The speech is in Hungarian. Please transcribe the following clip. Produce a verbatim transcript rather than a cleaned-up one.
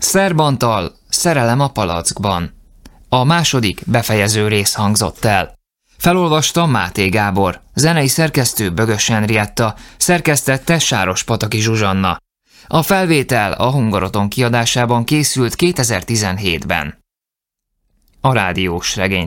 Szerb Antal, Szerelem a palackban. A második befejező rész hangzott el. Felolvasta Máté Gábor, zenei szerkesztő Bögös Henrietta, szerkesztette Sárospataki Zsuzsanna. A felvétel a Hungaroton kiadásában készült kétezer-tizenhétben. A rádiós regény.